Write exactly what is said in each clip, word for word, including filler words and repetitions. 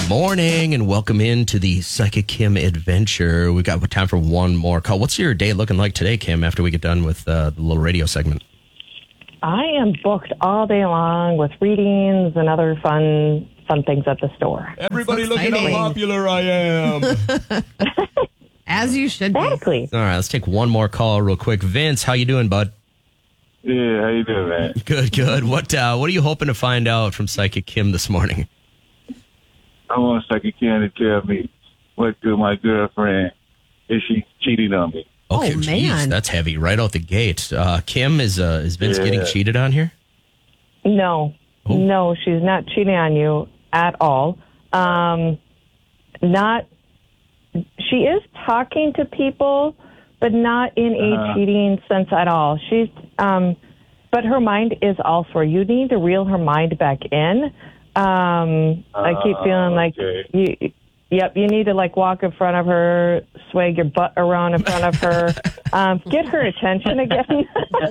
morning and welcome into the Psychic Kim adventure. We've got time for one more call. What's your day looking like today, Kim, after we get done with uh, the little radio segment? I am booked all day long with readings and other fun fun things at the store. Everybody look at how popular I am. As you should be. Exactly. All right, let's take one more call real quick. Vince, how you doing, bud? Yeah, how you doing, man? Good, good. What uh, what are you hoping to find out from Psychic Kim this morning? I want Psychic Kim to tell me what good my girlfriend is she cheating on me. Okay, Oh, geez, man. that's heavy right out the gate. Uh, Kim, is uh, is Vince Yeah. getting cheated on here? No, Oh. no, she's not cheating on you at all. Um, not. She is talking to people, but not in a Uh-huh. cheating sense at all. She's, um, but her mind is all for you. You need to reel her mind back in. Um, I keep Uh, feeling like okay. you. Yep, you need to like walk in front of her, swag your butt around in front of her, um, get her attention again.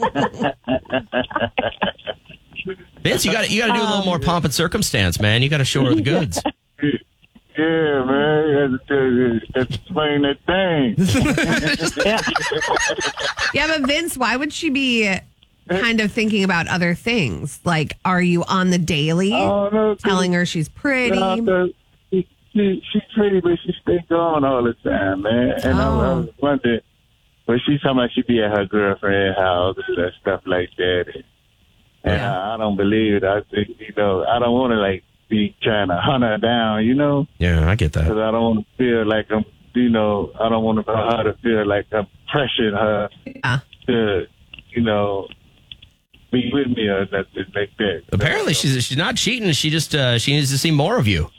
Vince, you got you got to do a little more pomp and circumstance, man. You got to show her the goods. Yeah, man, you have to, tell you, have to explain that thing. Yeah. Yeah, but Vince, why would she be kind of thinking about other things? Like, are you on the daily Oh, no, telling her she's pretty? No, 'cause she, she, she's pretty, but she stay gone all the time, man. And I, I Oh. was wondering, but she's talking about she be at her girlfriend's house and stuff like that. And, and Yeah. I, I don't believe it. I think, you know, I don't want to, like, be trying to hunt her down, you know? Yeah, I get that. Because I don't want to feel like I'm, you know, I don't want her to feel like I'm pressuring her Yeah. to, you know, be with me or nothing like that. Apparently, she's she's not cheating. She just uh, she needs to see more of you.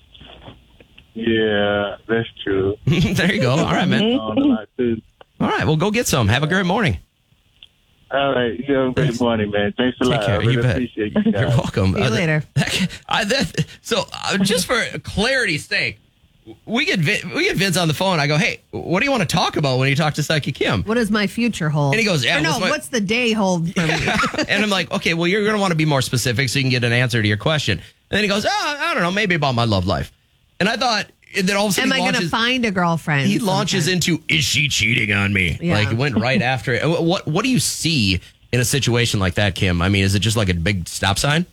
Yeah, that's true. There you go. All right, man. On a lot, too. All right, well, go get some. Have a great morning. All right, you have a great morning, man. Thanks a Take lot. care. I really You bet. appreciate you You're guys. welcome. See you Uh, later. I, that, so, uh, just for clarity's sake, we get Vin, we get Vince on the phone. I go, hey, what do you want to talk about when you talk to Psychic Kim? What does my future hold? And he goes, yeah, Or no, what's my- what's the day hold for me? And I'm like, okay, well, you're going to want to be more specific so you can get an answer to your question. And then he goes, oh, I don't know, maybe about my love life. And I thought, and then all of a sudden Am he I going to launches, find a girlfriend? he launches sometime? into, is she cheating on me? Yeah. Like, it went right after it. What, what do you see in a situation like that, Kim? I mean, is it just like a big stop sign?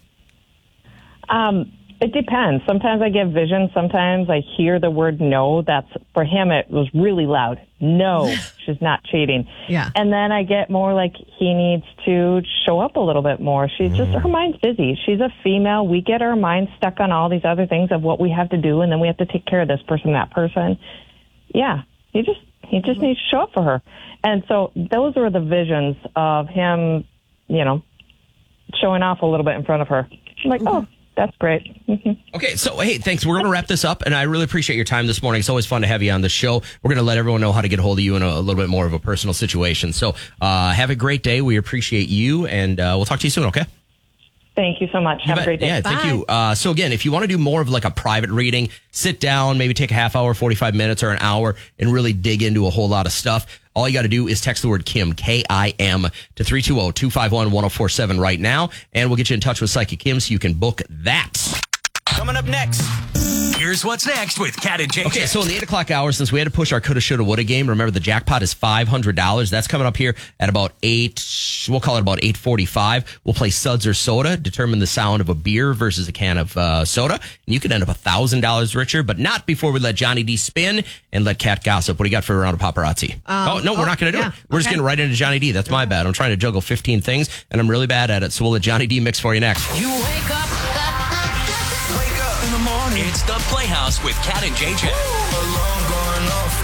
Um, it depends. Sometimes I get visions. Sometimes I hear the word no. That's for him. It was really loud. No, she's not cheating. Yeah. And then I get more like he needs to show up a little bit more. She's just, her mind's busy. She's a female. We get our minds stuck on all these other things of what we have to do. And then we have to take care of this person, that person. Yeah. He just, he just needs to show up for her. And so those were the visions of him, you know, showing off a little bit in front of her. I'm like, oh, that's great. Mhm. Okay, so hey, thanks. We're going to wrap this up, and I really appreciate your time this morning. It's always fun to have you on the show. We're going to let everyone know how to get a hold of you in a, a little bit more of a personal situation. So uh, have a great day. We appreciate you, and uh, we'll talk to you soon, okay? Thank you so much. Have a great day. Yeah, thank Bye. you. Uh, so again, if you want to do more of like a private reading, sit down, maybe take a half hour, forty-five minutes or an hour and really dig into a whole lot of stuff. All you got to do is text the word Kim, K I M, to three two zero, two five one, one zero four seven right now. And we'll get you in touch with Psychic Kim so you can book that. Coming up next, here's what's next with Cat and J J. Okay, so in the eight o'clock hour, since we had to push our coulda, shoulda, woulda game, remember the jackpot is five hundred dollars. That's coming up here at about eight, we'll call it about eight forty-five. We'll play Suds or Soda, determine the sound of a beer versus a can of uh, soda. And you could end up one thousand dollars richer, but not before we let Johnny D spin and let Cat gossip. What do you got for a round of paparazzi? Um, oh, no, we're oh, not going to do yeah, it. We're just okay. getting right into Johnny D. That's my bad. I'm trying to juggle fifteen things, and I'm really bad at it. So we'll let Johnny D mix for you next. You wake up. Wake up in the morning. It's the Playhouse with Cat and J J. Alarm going off.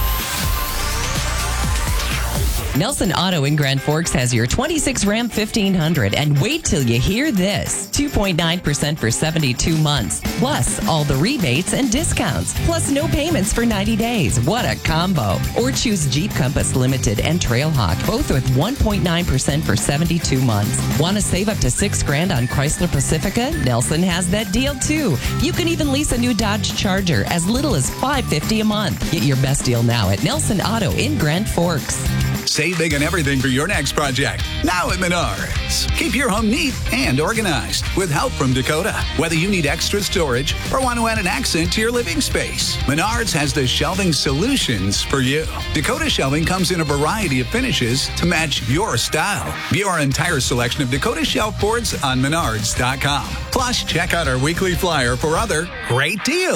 Nelson Auto in Grand Forks has your twenty-six Ram fifteen hundred, and wait till you hear this. two point nine percent for seventy-two months, plus all the rebates and discounts, plus no payments for ninety days. What a combo. Or choose Jeep Compass Limited and Trailhawk, both with one point nine percent for seventy-two months. Want to save up to six grand on Chrysler Pacifica? Nelson has that deal too. You can even lease a new Dodge Charger as little as five hundred fifty dollars a month. Get your best deal now at Nelson Auto in Grand Forks. Save big on everything for your next project. Now at Menards. Keep your home neat and organized with help from Dakota. Whether you need extra storage or want to add an accent to your living space, Menards has the shelving solutions for you. Dakota shelving comes in a variety of finishes to match your style. View our entire selection of Dakota shelf boards on menards dot com. Plus, check out our weekly flyer for other great deals.